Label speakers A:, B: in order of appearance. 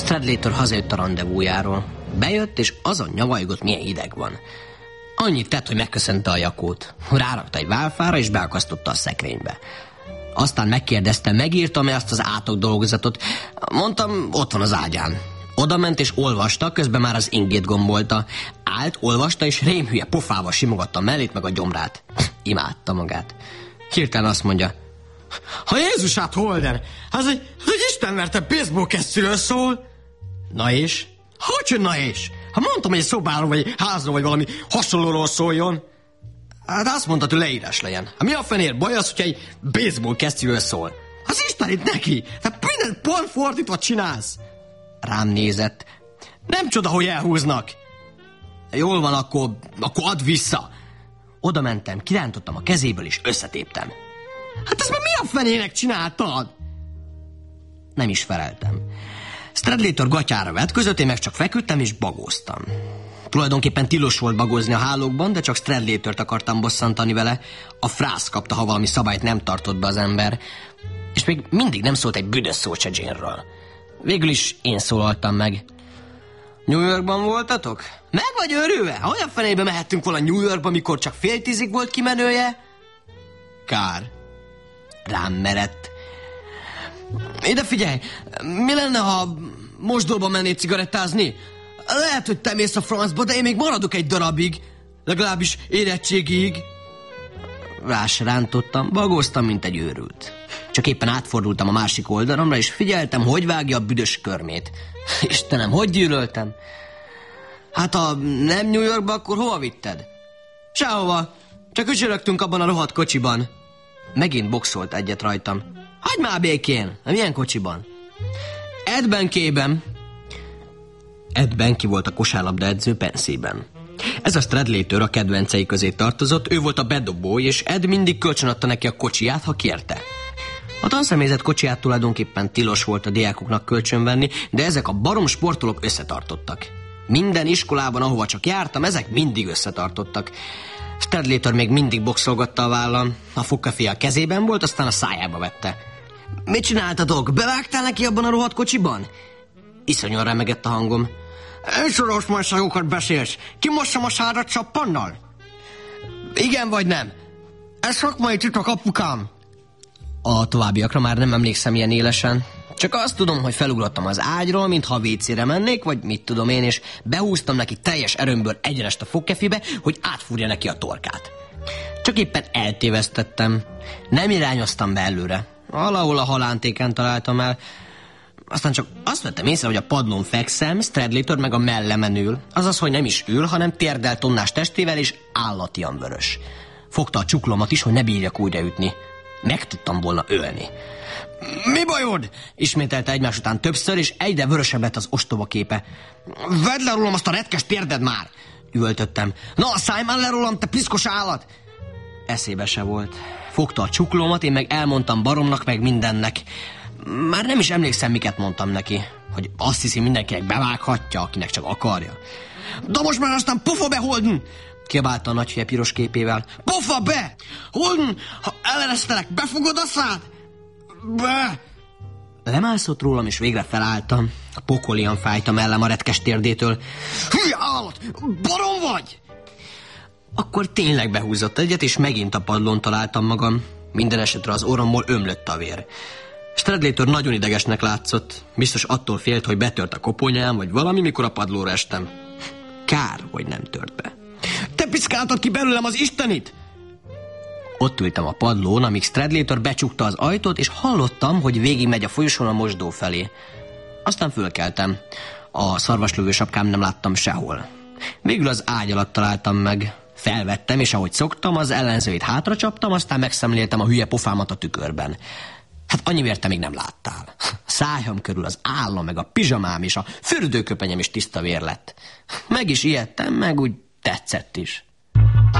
A: Stradlater hazajött a randevújáról. Bejött, és azon nyavajgott, milyen hideg van. Annyit tett, hogy megköszönte a Jakót. Rárakta egy válfára, és beakasztotta a szekrénybe. Aztán megkérdezte, megírtam-e azt az átok dolgozatot. Mondtam, ott van az ágyán. Oda ment és olvasta, közben már az ingét gombolta. Állt, olvasta, és rémhülye pofával simogatta a mellét meg a gyomrát. Imádta magát. Hirtelen azt mondja: ha Jézusát Holden, az egy istenverte baseball kesztyűről szól. Na és? Hogy na és? Ha mondtam, hogy egy szobáról vagy egy házról vagy valami hasonlóról szóljon. Hát azt mondtad, hogy leírás legyen. Hát mi a fenér baj az, hogyha egy baseball kesztyűről szól? Az Istenit neki! Hát mindent pont fordítva csinálsz. Rám nézett. Nem csoda, hogy elhúznak. Jól van, akkor add vissza. Oda mentem, kirántottam a kezéből és összetéptem. Hát ezt már mi a fenének csináltad? Nem is feleltem. Stradlater gatyára vetközött, én meg csak feküdtem és bagóztam. Tulajdonképpen tilos volt bagózni a hálókban, de csak Stradlatert akartam bosszantani vele. A frász kapta, ha valami szabályt nem tartott be az ember. És még mindig nem szólt egy büdös szót se Jane-ről. Végül is én szólaltam meg. New Yorkban voltatok? Meg vagy örülve? Olyan fenébe mehettünk volna New Yorkba, mikor csak 9:30 volt kimenője? Kár. Rám merett. Ide figyelj, mi lenne, ha mosdóba mennél cigarettázni? Lehet, hogy te mész a francba, de én még maradok egy darabig. Legalábbis érettségig. Rá se rántottam, bagóztam, mint egy őrült. Csak éppen átfordultam a másik oldalomra, és figyeltem, hogy vágja a büdös körmét. Istenem, hogy gyűlöltem? Hát ha nem New Yorkba, akkor hova vitted? Sehova, csak ücsörögtünk abban a rohadt kocsiban. Megint boxolt egyet rajtam. Hagyd már békén, milyen kocsiban? Ed Benkében. Ed Benki volt a kosárlabda edző Pensében. Ez a Stradlater a kedvencei közé tartozott, ő volt a bedobó, és Ed mindig kölcsönadta neki a kocsiját, ha kérte. A tanszemélyzet kocsiját tulajdonképpen tilos volt a diákoknak kölcsönvenni, de ezek a barom sportolók összetartottak. Minden iskolában, ahova csak jártam, ezek mindig összetartottak. Stradlater még mindig boxolgatta a vállam, a fogkefé a kezében volt, aztán a szájába vette. Mit csináltatok? Bevágtál neki abban a rohadt kocsiban? Iszonyan remegett a hangom. Soros marságokat beszélsz. Kimossam a sárat csappannal? Igen vagy nem? Ez szakmai titok, apukám. A továbbiakra már nem emlékszem ilyen élesen. Csak azt tudom, hogy felugrottam az ágyról, mintha WC-re mennék, vagy mit tudom én, és behúztam neki teljes erőmből egyenest a fogkefibe, hogy átfúrja neki a torkát. Csak éppen eltévesztettem. Nem irányoztam be előre. Valahol a halántéken találtam el. Aztán csak azt vettem észre, hogy a padlón fekszem, Stradlater meg a mellemen ül. Azaz, hogy nem is ül, hanem térdel tonnás testével, és állatian vörös. Fogta a csuklomat is, hogy ne bírjak újraütni. Meg tudtam volna ölni. Mi bajod? Ismételte egymás után többször, és egyre vörösebb lett az ostoba képe. Vedd le rólam azt a retkes térded már! Üvöltöttem. Na, szállj már le rólam, te piszkos állat! Eszébe se volt. Fogta a csuklómat, én meg elmondtam baromnak, meg mindennek. Már nem is emlékszem, miket mondtam neki. Hogy azt hiszi, mindenkinek bevághatja, akinek csak akarja. De most már aztán pofa be, Holden! Kiabálta a nagyfeje piros képével. Pofa be! Holden, ha eleresztelek, befogod a szád? Be! Lemászott rólam, és végre felálltam. A pokolian fájt a mellem a retkes térdétől. Hülye állat! Barom vagy! Akkor tényleg behúzott egyet, és megint a padlón találtam magam. Minden esetre az orromból ömlött a vér. Stradlater nagyon idegesnek látszott. Biztos attól félt, hogy betört a koponyám, vagy valami, mikor a padlóra estem. Kár, hogy nem tört be. Te piszkáltad ki belőlem az Istenit! Ott ültem a padlón, amíg Stradlater becsukta az ajtót, és hallottam, hogy végigmegy a folyosón a mosdó felé. Aztán fölkeltem. A szarvaslövő sapkám nem láttam sehol. Végül az ágy alatt találtam meg. Felvettem, és ahogy szoktam, az ellenzőit hátra csaptam, aztán megszemléltem a hülye pofámat a tükörben. Hát annyiért te még nem láttál. A szájam körül az állam, meg a pizsamám és a fürdőköpenyem is tiszta vér lett. Meg is ijedtem, meg úgy tetszett is.